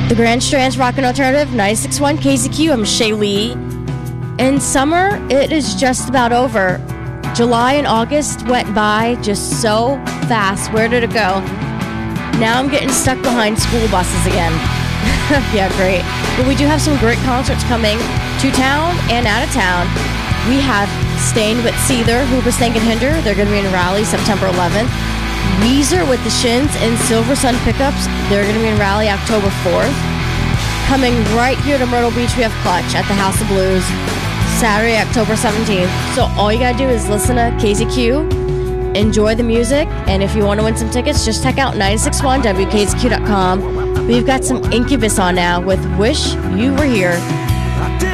The Grand Strands Rockin' Alternative, 96.1 KZQ. I'm Shay Lee. And summer, it is just about over. July and August went by just so fast. Where did it go? Now I'm getting stuck behind school buses again. Yeah, great. But we do have some great concerts coming to town and out of town. We have Stained with Seether, Hoobastank and Hinder. They're going to be in Raleigh September 11th. Weezer with the Shins and Silver Sun Pickups. They're going to be in Raleigh October 4th. Coming right here to Myrtle Beach, we have Clutch at the House of Blues Saturday, October 17th. So all you got to do is listen to KZQ, enjoy the music, and if you want to win some tickets, just check out 961wkzq.com. We've got some Incubus on now with Wish You Were Here.